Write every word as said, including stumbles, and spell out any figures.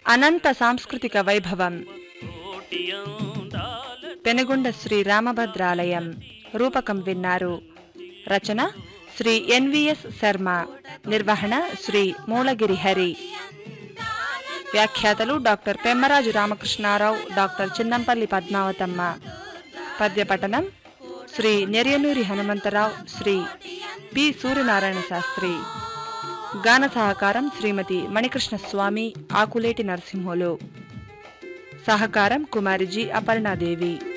అనంత సాంస్కృతిక వైభవం. పెనుగొండ శ్రీ రామభద్రాలయం. రూపకం విన్నారు. రచన శ్రీ ఎన్విఎస్ శర్మ. నిర్వహణ శ్రీ మూలగిరి హరి. వ్యాఖ్యాతలు doctor Pemmaraju Ramakrishna Rao, doctor Chinnampalli Padmavathamma. పద్యపఠనం Shri నెర్యనూరి Hanumantharao, Shri P Suryanarayana Sastry. గాన సహకారం శ్రీమతి మణికృష్ణస్వామి, ఆకులేటి నరసింహులు. సహకారం కుమారి జి అపర్ణాదేవి.